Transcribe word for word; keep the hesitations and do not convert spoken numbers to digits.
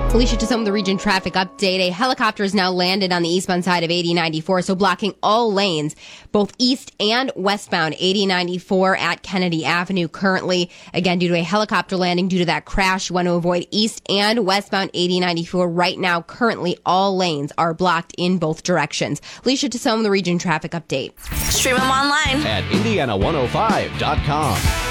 Alicia, to some of the region traffic update. A helicopter is now landed on the eastbound side of eighty ninety-four, so blocking all lanes, both east and westbound eighty ninety-four at Kennedy Avenue currently. Again, due to a helicopter landing due to that crash, you want to avoid east and westbound eighty ninety-four. Right now, currently, all lanes are blocked in both directions. Alicia, to some of the region traffic update. Stream them online at Indiana one oh five dot com.